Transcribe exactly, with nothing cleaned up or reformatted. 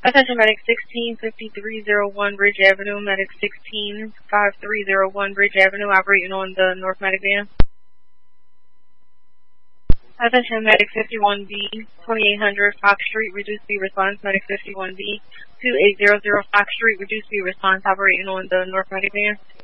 Attention Medic sixteen fifty-three oh one Bridge Avenue, Medic sixteen fifty-three oh one Bridge Avenue, operating on the North Medic van. Attention Medic fifty-one B, twenty-eight hundred Fox Street, reduce speed response, Medic fifty-one B, twenty-eight hundred Fox Street, reduce speed response, operating on the North Medic van.